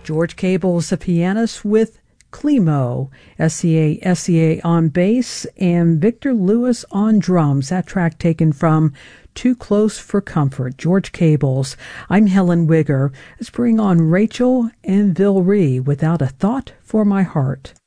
George Cable's a pianist with Climo, SCA on bass, and Victor Lewis on drums. That track taken from Too Close for Comfort, George Cable's. I'm Helen Wigger. Let's bring on Rachel and Vilree, Without a Thought for My Heart.